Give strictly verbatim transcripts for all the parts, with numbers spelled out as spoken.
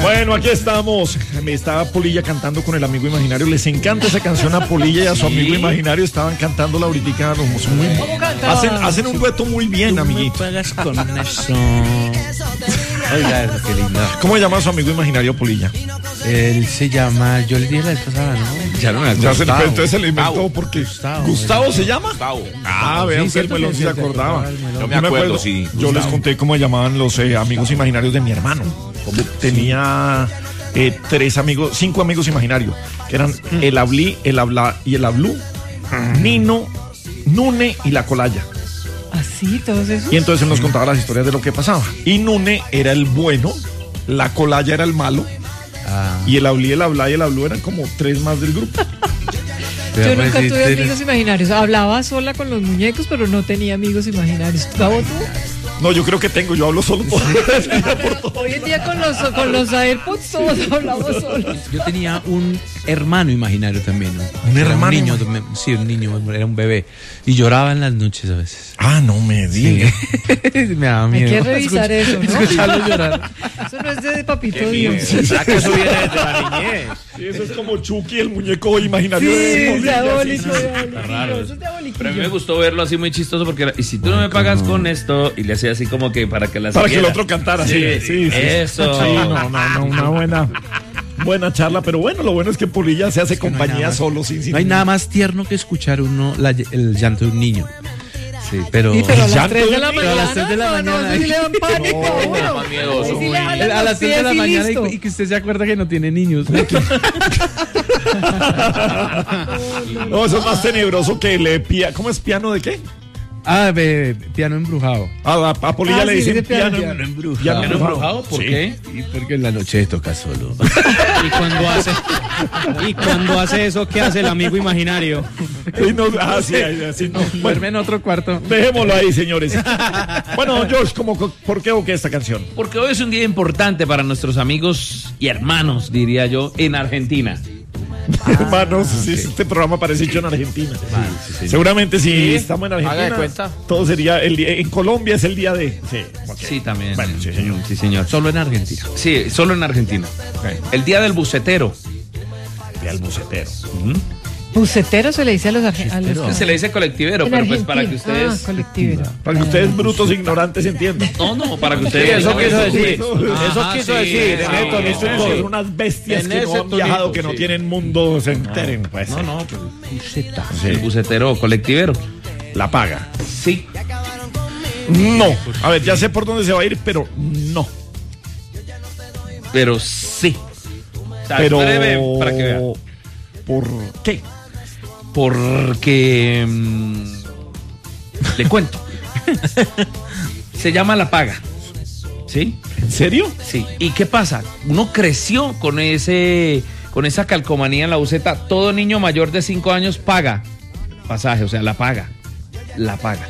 Bueno, aquí estamos. Me estaba Polilla cantando con el amigo imaginario. Les encanta esa canción a Polilla y a su amigo imaginario. Estaban cantándola ahorita. Son muy, hacen, hacen un dueto muy bien, Tú amiguito. me pagas con eso. Oiga, qué lindo. ¿Cómo se llama su amigo imaginario, Polilla? Él se llama, yo le dije la vez pasada, ¿no? Ya no me acuerdo. Gustavo. Entonces se le inventó Gustavo. porque. Gustavo. ¿Gustavo se llama? Gustavo. Ah, vean, Sí, usted el cierto melón que sí se sí, acordaba. se acordaba el melón. Yo me acuerdo, sí. Yo les Gustavo. conté cómo llamaban los eh, amigos imaginarios de mi hermano. Tenía eh, tres amigos, cinco amigos imaginarios, que eran el Ablí, el Habla y el Ablú, Nino, Nune y la Colaya. ¿Así? ¿Todos esos? Y entonces él nos contaba las historias de lo que pasaba. Y Nune era el bueno, la Colaya era el malo, Ah, y el Ablí, el Habla y el Ablú eran como tres más del grupo. Yo nunca pues, tuve sí, amigos imaginarios. Hablaba sola con los muñecos, pero no tenía amigos imaginarios. ¿Gabo, tú? No, yo creo que tengo, yo hablo solo por, por todo. Hoy en día con los, con los AirPods todos hablamos solos. Yo tenía un hermano imaginario también, ¿no? ¿Un Era hermano? Un niño, también, sí, un niño, era un bebé. Y lloraba en las noches a veces. Ah, no me Sí. digas. Me daba Hay miedo. que revisar eso, ¿no? Escucharlo llorar. Eso no es de Papito Dios. ¿Será que eso viene desde la niñez? Sí, eso es como Chucky, el muñeco imaginario Sí, de Polilla, diabólico, sí, sí. diabólico. raro. Eso es diabólico. Pero a mí me gustó verlo así muy chistoso porque era, y si tú no me pagas con esto, y le hacía así como que para que la Para que el siguiera. otro cantara, sí, Sí, sí, sí. eso. Sí, no, no, no, una buena, buena charla, pero bueno, lo bueno es que Polilla se hace no hay compañía nada más- solo, sin, sin No hay nada más tierno que escuchar uno la- el llanto de un niño. Sí, pero, Sí, pero a las Llanto tres de de la un niño. mañana. A las tres de la no, mañana. No, eso sí le dan pánico. a uno. era más miedoso, Ahí sí muy- le jalan a las los seis de la pies y mañana listo. y, y que usted se acuerda que no tiene niños. No, eso es más tenebroso que le pia... ¿Cómo es piano de qué? Ah, be- piano embrujado. A, a, a Polilla Ah, le sí, dicen dice piano, piano, piano embrujado. piano ¿Piano embrujado? ¿Por Sí. qué? Y porque en la noche toca solo. Y cuando hace y cuando hace eso, ¿qué hace el amigo imaginario? Sí, no, ah, sí, ahí, así no. Bueno, Duerme en otro cuarto. dejémoslo ahí, señores. Bueno, don George, ¿cómo, ¿por qué o qué esta canción? Porque hoy es un día importante para nuestros amigos y hermanos, diría yo, en Argentina. Hermanos, sí, este programa parece hecho en Argentina. Seguramente si estamos en Argentina, Haga de cuenta. todo sería el día, en Colombia es el día de. Sí, ok. Sí, también. Bueno, sí, señor. Sí, señor. Solo en Argentina. Sí, solo en Argentina. El día del bucetero. Día del bucetero. Bucetero se le dice a los argentinos. Se le dice colectivero, pero pues para que ustedes... Ah, colectivero. Para que ustedes brutos ignorantes entiendan. No, no, para que ustedes... eso quiso Eso- decir. Eso Eso Ajá, quiso sí, decir. sí, En esto, en sí, esto, sí, todo. Son unas bestias En que no ese han viajado, tonito, que no sí. tienen mundo, se enteren, pues. No, no, pues, Buceta. el bucetero colectivero. La paga. Sí. No. A ver, ya sé por dónde se va a ir, pero no. Pero sí. O sea, Pero. espéreme para que vea. ¿Por qué? Porque... mm, le cuento. Se llama la paga. ¿Sí? ¿En serio? Sí. ¿Y qué pasa? Uno creció con ese, con esa calcomanía en la buceta. Todo niño mayor de cinco años paga pasaje, o sea, la paga. La paga.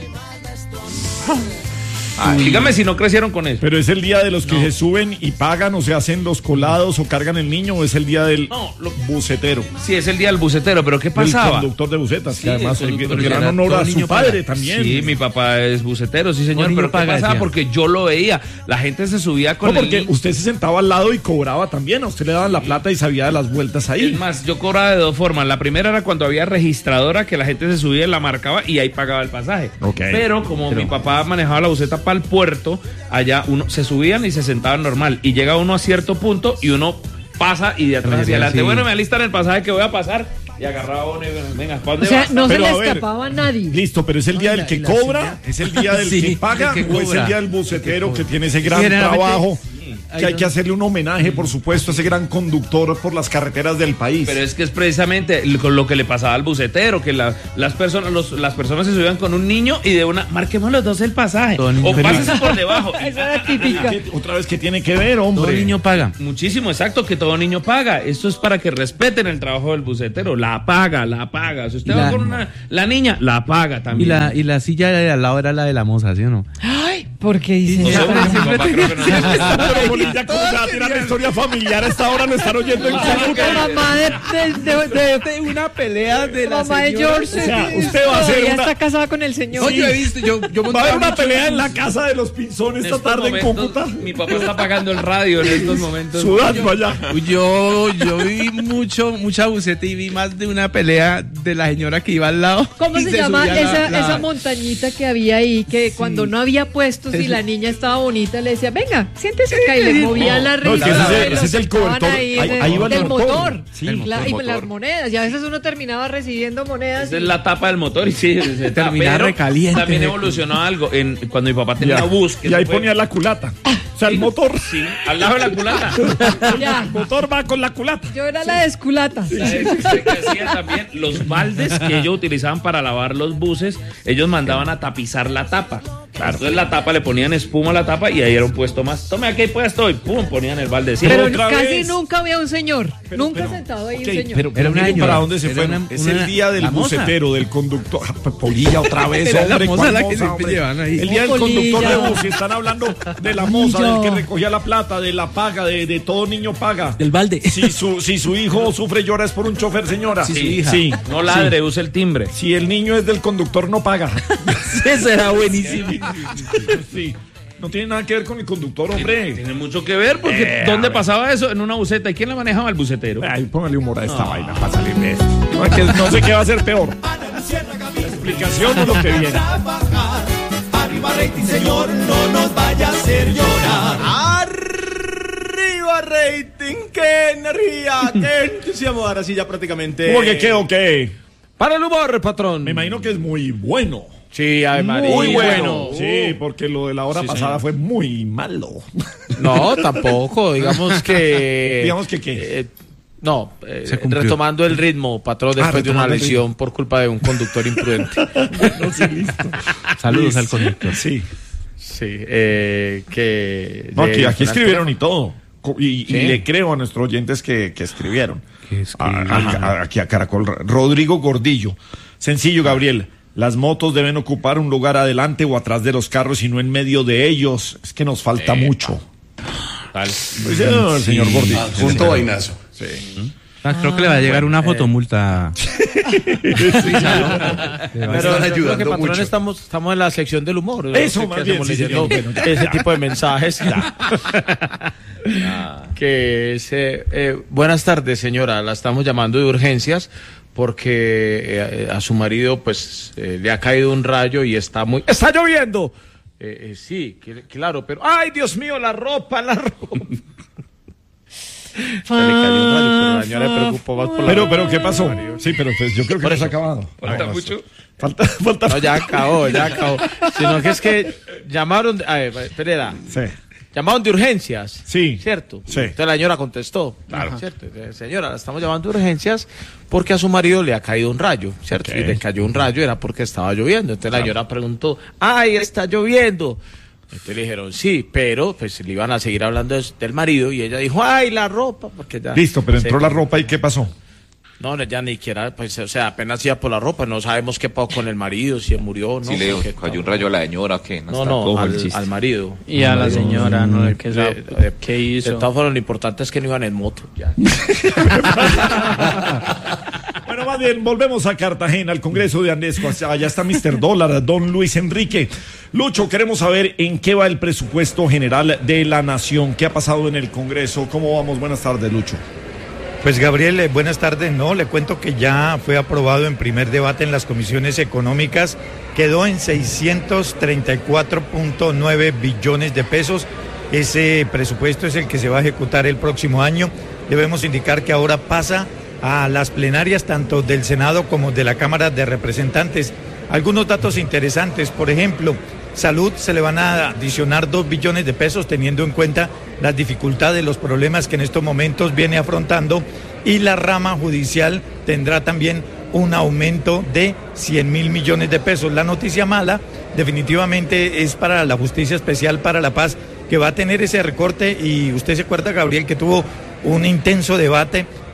Ay, dígame si no crecieron con eso. Pero es el día de los que se suben y pagan o se hacen los colados o cargan el niño o es el día del No, lo- bucetero. Sí, es el día del bucetero, pero ¿qué El pasaba? conductor de bucetas, Sí, que además el el, conductor el de gran bucetas. honor a Todo su niño padre paga. también. Sí, mi papá es bucetero, sí señor, Todo pero niño ¿qué paga, pasaba? decía. Porque yo lo veía, la gente se subía con No, el porque niño. usted se sentaba al lado y cobraba también. A usted le daban la plata y sabía de las vueltas ahí. Es más, yo cobraba de dos formas. La primera era cuando había registradora, que la gente se subía, la marcaba y ahí pagaba el pasaje. Ok. Pero como mi papá manejaba la buceta para el puerto, allá uno se subían y se sentaban normal. Y llega uno a cierto punto y uno pasa y de atrás hacia adelante. Sí. Bueno, me alistan el pasaje que voy a pasar. Y agarraba uno y venga, ¿para O dónde sea, vas? no se Pero, le a ver, escapaba a nadie. Listo, pero es el día No, y del la- que y la cobra, silla. es el día del Sí, que paga del que o es el cobra. día del bucetero que tiene ese gran Generalmente- trabajo. Que hay Ay, que no. hacerle un homenaje, por supuesto, a ese gran conductor por las carreteras del país. Pero es que es precisamente lo lo que le pasaba al bucetero, que la- las personas los- las personas se subían con un niño y de una, marquemos los dos el pasaje. Todo niño O feliz. pásese por debajo. Esa era típica. ¿Qué- otra vez, ¿qué tiene que ver, hombre? Todo niño paga. Muchísimo, exacto, que todo niño paga. Esto es para que respeten el trabajo del bucetero. La paga, la paga. Si usted Y va la- con una, la niña, la paga Y también. la, y la silla de al lado era la de la moza, ¿sí o no? Ay, Porque dice No sé, eso. porque mi papá creo que no le gusta. Pero Bolilla, ¿cómo se va a tirar la historia familiar? A esta hora lo están oyendo en Cúcuta. La mamá de, de, de, de- De una pelea de la la mamá de señora. George. O sea, eh, usted va a hacer todavía una- está casada con el señor. No, yo he visto, yo, yo Va a montaba haber una mucho- pelea en la casa de los Pinzones En esta estos tarde en momentos, Cúcuta. Mi papá está apagando el radio en estos momentos. Sudando allá. Uy, Yo, yo vi mucho, mucha buceta y vi más de una pelea de la señora que iba al lado. ¿Cómo y se llama subía la- esa, la- esa montañita que había ahí? Que cuando no había puestos y la niña estaba bonita, le decía, venga, siéntese acá. Y le movía la No, es que risa ese es el- de los ese es el que estaban cobertor. ahí Ahí- del- ahí va el del motor. motor. Sí. La- El y motor. las monedas. Y a veces uno terminaba recibiendo monedas. Esa y- es la tapa del motor y sí, se Termina pero recaliente. También evolucionó algo. En, cuando mi papá tenía Ya. una bus. que Y ahí se fue- ponía la culata. O sea, el motor. Sí, al lado de la culata. Ya. El motor va con la culata. Yo era la desculata. ¿Sabes usted qué hacía también? Los baldes que ellos utilizaban para lavar los buses, ellos mandaban a tapizar la tapa. Entonces la tapa, le ponían espuma a la tapa y ahí era un puesto más. Tome, aquí hay puesto y pum, ponían el balde. Sí, Pero otra casi vez. nunca había un señor. Pero- nunca pero- sentado ahí Ok, un señor. pero, pero Era una miren señora. para dónde se Era fueron. una- Es una- el día del la moza. bucetero, del conductor. Ah, pues, Polilla otra vez, Era la hombre. moza ¿cuál la que moza, siempre hombre? llevan ahí. El día del Polilla. conductor de bus. Y están hablando de la moza, Polilla. del que recogía la plata, de la paga, de, de todo niño paga. Del balde. Si su, si su hijo sufre llora es por un chofer, señora. Sí, su hija. Sí. no ladre, use el timbre. Si el niño es del conductor, no paga. Eso era buenísimo. Sí. No tiene nada que ver con el conductor, hombre. Tiene mucho que ver porque Eh, ¿dónde a ver. pasaba eso? En una buseta. ¿Y quién la manejaba? El bucetero. Ay, póngale humor a esta vaina para salir de esto. No, es que no sé qué va a ser peor. La explicación o lo que viene. Arriba rating, señor, no nos vaya a hacer llorar. Arriba rating, qué energía, qué entusiasmo. Ahora sí ya prácticamente. ¿Cómo que qué o qué? Para el humor, patrón. Me imagino que es muy bueno. Sí, Ave María. Muy bueno. Sí, porque lo de la hora Sí, pasada señor. fue muy malo. No, tampoco. Digamos que. Digamos que qué. eh, no, eh, Se cumplió. retomando el ritmo, patrón, después de una retomando el lesión por culpa de un conductor imprudente. No, sí, listo. Saludos al conductor. Sí. Sí, eh, que. No, aquí, de- aquí escribieron y todo. Co- Y, y Sí. le creo a nuestros oyentes que, que escribieron. Que escribieron. A- a- aquí a Caracol. Rodrigo Gordillo. Sencillo, Gabriel. Las motos deben ocupar un lugar adelante o atrás de los carros y no en medio de ellos. Es que nos falta mucho. Tal. Pues, eh, el señor Gordillo. Punto vainazo. Ah, creo que le va a llegar una fotomulta. Pero están yo creo ayudando que, patrón, mucho. estamos, estamos en la sección del humor. ¿no? Eso, Que más hacemos bien, sí, leyendo señor. Bueno, ya, ese ya. tipo de mensajes. Que es, eh, eh, buenas tardes, señora. La estamos llamando de urgencias porque eh, a su marido pues eh, le ha caído un rayo y está muy... ¡Está lloviendo! Eh, eh, sí, que- claro, pero... ¡Ay, Dios mío, la ropa, la ropa! Se le cayó un rayo, pero la señora le preocupó más por la Pero, ropa. pero, ¿qué pasó? Sí, pero pues, yo creo que Por no se ha eso. acabado. Falta No, mucho. Falta, falta. No, ya acabó, ya acabó. Sino que es que llamaron... A ver, espera. Sí. Llamaron de urgencias. Sí. ¿Cierto? Sí. Entonces la señora contestó. Claro. ¿Cierto? Eh, Señora, la estamos llamando de urgencias porque a su marido le ha caído un rayo. ¿Cierto? Ok. Y le cayó un rayo era porque estaba lloviendo. Entonces la señora preguntó, ¡ay, está lloviendo! Entonces le dijeron, sí, pero pues le iban a seguir hablando de- del marido y ella dijo, ¡ay, la ropa! Porque ya Listo, pero entró se- la ropa y ¿qué pasó? No, no, ya ni siquiera, pues, o sea, apenas iba por la ropa. No sabemos qué pasó con el marido, si murió o no. Si le porque- cayó un rayo a la señora, que No, no, al, al marido. Y a la señora, ¿no? ¿Qué, De- de- ¿Qué De hizo? todas formas, lo importante es que no iban en moto. Ya. Bueno, más bien, volvemos a Cartagena, al Congreso de Andesco. Allá está mister Dólar, don Luis Enrique. Lucho, queremos saber en qué va el presupuesto general de la nación. ¿Qué ha pasado en el Congreso? ¿Cómo vamos? Buenas tardes, Lucho. Pues Gabriel, eh, buenas tardes. No, le cuento que ya fue aprobado en primer debate en las comisiones económicas. Quedó en seiscientos treinta y cuatro punto nueve billones de pesos. Ese presupuesto es el que se va a ejecutar el próximo año. Debemos indicar que ahora pasa a las plenarias tanto del Senado como de la Cámara de Representantes. Algunos datos interesantes, por ejemplo, salud se le van a adicionar dos billones de pesos teniendo en cuenta las dificultades, los problemas que en estos momentos viene afrontando, y la rama judicial tendrá también un aumento de cien mil millones de pesos. La noticia mala definitivamente es para la Justicia Especial para la Paz, que va a tener ese recorte, y usted se acuerda, Gabriel, que tuvo un intenso debate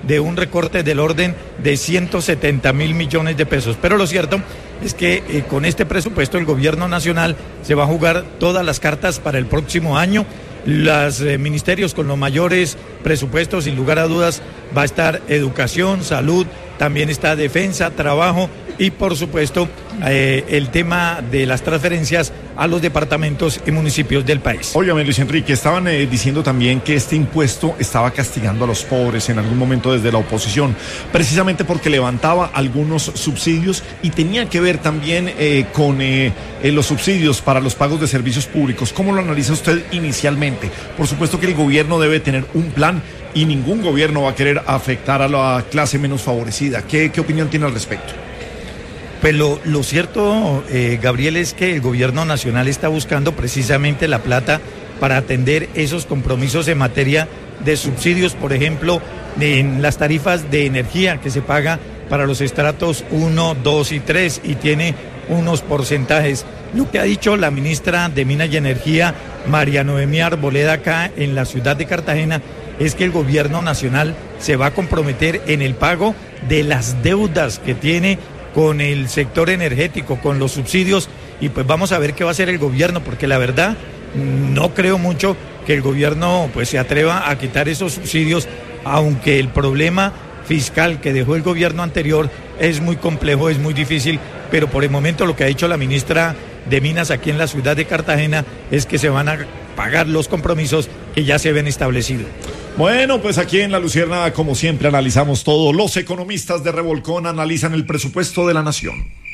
de un recorte del orden de ciento setenta mil millones de pesos. Pero lo cierto es que eh, con este presupuesto el gobierno nacional se va a jugar todas las cartas para el próximo año. Los eh, ministerios con los mayores presupuestos, sin lugar a dudas, va a estar educación, salud, también está defensa, trabajo y por supuesto eh, el tema de las transferencias a los departamentos y municipios del país. Óigame, Luis Enrique, estaban eh, diciendo también que este impuesto estaba castigando a los pobres en algún momento desde la oposición, precisamente porque levantaba algunos subsidios y tenía que ver también eh, con eh, eh, los subsidios para los pagos de servicios públicos. ¿Cómo lo analiza usted inicialmente? Por supuesto que el gobierno debe tener un plan y ningún gobierno va a querer afectar a la clase menos favorecida. ¿Qué, qué opinión tiene al respecto? Pues lo, lo cierto, eh, Gabriel, es que el gobierno nacional está buscando precisamente la plata para atender esos compromisos en materia de subsidios, por ejemplo, en las tarifas de energía que se paga para los estratos uno, dos y tres y tiene unos porcentajes. Lo que ha dicho la ministra de Minas y Energía, María Noemí Arboleda, acá en la ciudad de Cartagena, es que el gobierno nacional se va a comprometer en el pago de las deudas que tiene con el sector energético, con los subsidios, y pues vamos a ver qué va a hacer el gobierno, porque la verdad no creo mucho que el gobierno pues se atreva a quitar esos subsidios, aunque el problema fiscal que dejó el gobierno anterior es muy complejo, es muy difícil, pero por el momento lo que ha dicho la ministra de Minas aquí en la ciudad de Cartagena es que se van a pagar los compromisos que ya se ven establecidos. Bueno, pues aquí en La Luciérnaga, como siempre, analizamos todo. Los economistas de Revolcón analizan el presupuesto de la nación.